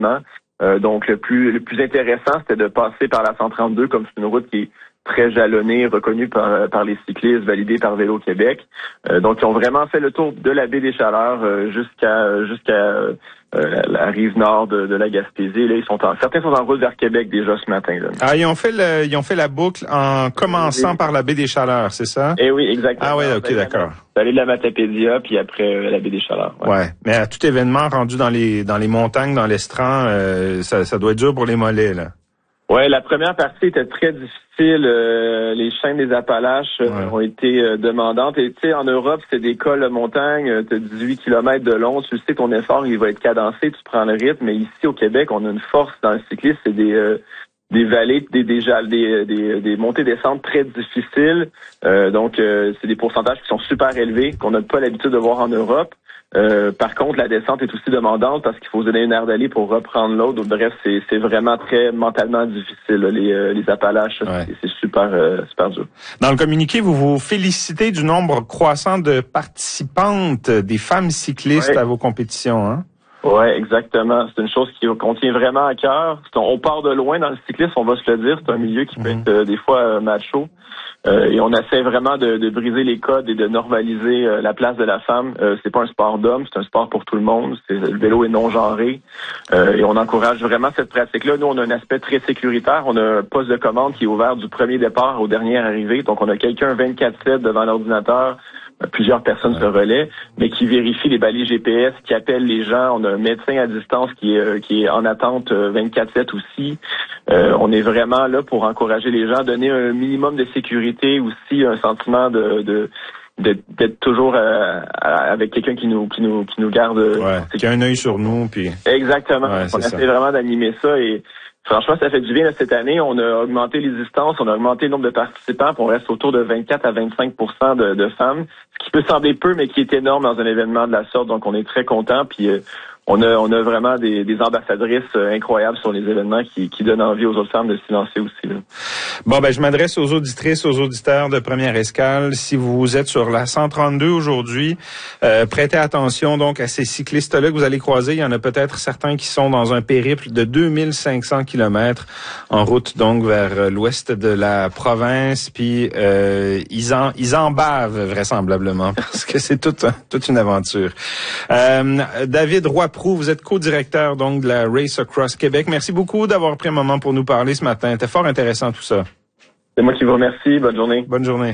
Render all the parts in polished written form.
ralentissement. Donc le plus intéressant, c'était de passer par la 132, comme c'est une route qui est très jalonnée, reconnue par les cyclistes, validée par Vélo Québec. Donc ils ont vraiment fait le tour de la baie des Chaleurs jusqu'à la rive nord de la Gaspésie. Là, certains sont en route vers Québec déjà ce matin. Là. Ah, ils ont fait la boucle en commençant par la baie des Chaleurs, c'est ça? Eh oui, exactement. Ah oui, ok, d'accord. Aller de la Matapédia, puis après la baie des Chaleurs. Ouais. Mais à tout événement rendu dans les montagnes, dans l'estran, ça doit être dur pour les mollets, là. Ouais, la première partie était très difficile. Les chaînes des Appalaches ont été demandantes. Et tu sais, en Europe, c'est des cols de montagne, t'as 18 km de long. Tu sais, ton effort, il va être cadencé, tu prends le rythme. Mais ici, au Québec, on a une force dans le cyclisme, c'est des vallées, des montées-descentes très difficiles. Donc, c'est des pourcentages qui sont super élevés, qu'on n'a pas l'habitude de voir en Europe. Par contre, la descente est aussi demandante parce qu'il faut se donner une aire d'aller pour reprendre l'autre. Bref, c'est vraiment très mentalement difficile, là, les Appalaches. Ouais. C'est super dur. Dans le communiqué, vous vous félicitez du nombre croissant de participantes, des femmes cyclistes à vos compétitions, hein? Ouais, exactement. C'est une chose qu'on tient vraiment à cœur. On part de loin dans le cyclisme, on va se le dire. C'est un milieu qui peut être des fois macho. Et on essaie vraiment de briser les codes et de normaliser la place de la femme. C'est pas un sport d'homme, c'est un sport pour tout le monde. Le vélo est non genré. Et on encourage vraiment cette pratique-là. Nous, on a un aspect très sécuritaire. On a un poste de commande qui est ouvert du premier départ au dernier arrivé. Donc, on a quelqu'un 24/7 devant l'ordinateur. Plusieurs personnes se relaient, mais qui vérifient les balises GPS, qui appellent les gens. On a un médecin à distance qui est en attente 24/7 aussi. On est vraiment là pour encourager les gens, donner un minimum de sécurité aussi, un sentiment d'être toujours avec quelqu'un qui nous garde. Qui a un œil sur nous, puis. Exactement. On essaie vraiment d'animer ça et. Franchement, ça fait du bien là, cette année. On a augmenté les distances, on a augmenté le nombre de participants, puis on reste autour de 24 à 25% de femmes, ce qui peut sembler peu, mais qui est énorme dans un événement de la sorte. Donc, on est très contents. Puis on a vraiment des ambassadrices incroyables sur les événements qui donnent envie aux autres femmes de s'y lancer aussi. Là. Bon, je m'adresse aux auditrices, aux auditeurs de Première Escale. Si vous êtes sur la 132 aujourd'hui, prêtez attention donc à ces cyclistes-là que vous allez croiser. Il y en a peut-être certains qui sont dans un périple de 2500 kilomètres en route donc vers l'ouest de la province. Puis ils en bavent vraisemblablement parce que c'est toute une aventure. David Roy-Proulx, vous êtes co-directeur donc de la Race Across Québec. Merci beaucoup d'avoir pris un moment pour nous parler ce matin. C'était fort intéressant tout ça. C'est moi qui vous remercie. Bonne journée. Bonne journée.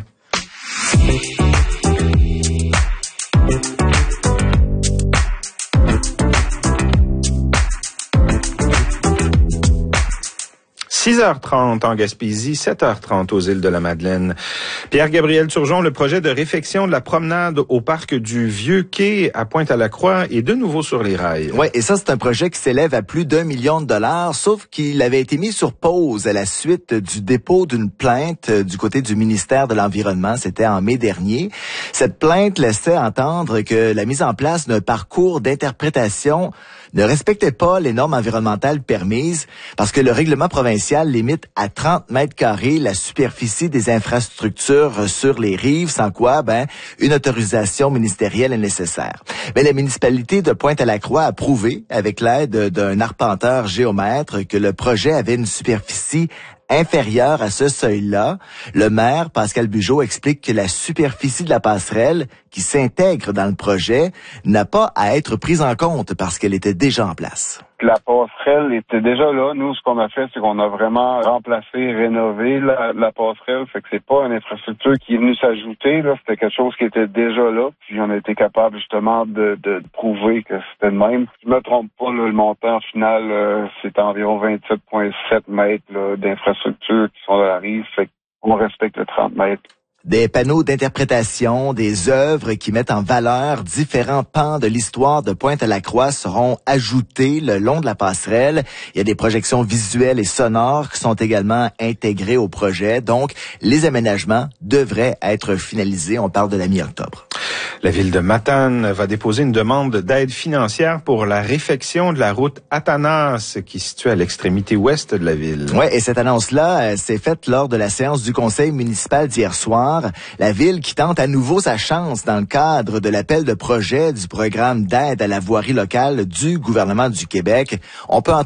« 6h30 en Gaspésie, 7h30 aux îles de la Madeleine. Pierre-Gabriel Turgeon, le projet de réfection de la promenade au parc du Vieux-Quai à Pointe-à-la-Croix est de nouveau sur les rails. Oui, et ça, c'est un projet qui s'élève à plus d'1 million de dollars, sauf qu'il avait été mis sur pause à la suite du dépôt d'une plainte du côté du ministère de l'Environnement. C'était en mai dernier. Cette plainte laissait entendre que la mise en place d'un parcours d'interprétation ne respectait pas les normes environnementales permises parce que le règlement provincial limite à 30 mètres carrés la superficie des infrastructures sur les rives, sans quoi, une autorisation ministérielle est nécessaire. Mais la municipalité de Pointe-à-la-Croix a prouvé, avec l'aide d'un arpenteur géomètre, que le projet avait une superficie inférieure à ce seuil-là. Le maire, Pascal Bugeaud, explique que la superficie de la passerelle qui s'intègre dans le projet n'a pas à être prise en compte parce qu'elle était déjà en place. La passerelle était déjà là. Nous, ce qu'on a fait, c'est qu'on a vraiment remplacé, rénové la passerelle. Fait que c'est pas une infrastructure qui est venue s'ajouter, là. C'était quelque chose qui était déjà là. Puis on a été capable, justement, de prouver que c'était le même. Si je me trompe pas, là, le montant final, c'est environ 27,7 mètres là, d'infrastructures qui sont dans la rive. Fait qu'on respecte le 30 mètres. Des panneaux d'interprétation, des œuvres qui mettent en valeur différents pans de l'histoire de Pointe-à-la-Croix seront ajoutés le long de la passerelle. Il y a des projections visuelles et sonores qui sont également intégrées au projet. Donc, les aménagements devraient être finalisés. On parle de la mi-octobre. La ville de Matane va déposer une demande d'aide financière pour la réfection de la route Athanas qui se situe à l'extrémité ouest de la ville. Ouais, et cette annonce-là s'est faite lors de la séance du conseil municipal d'hier soir. La ville qui tente à nouveau sa chance dans le cadre de l'appel de projet du programme d'aide à la voirie locale du gouvernement du Québec. On peut